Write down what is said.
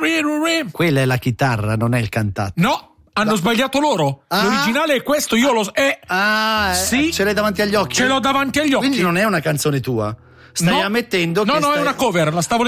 Quella è la chitarra, non è il cantante. No, hanno sbagliato loro. L'originale è questo, io lo so. Sì, ce l'hai davanti agli occhi? ce l'ho davanti agli occhi. Quindi non è una canzone tua. Stai ammettendo che no, è una cover, la stavo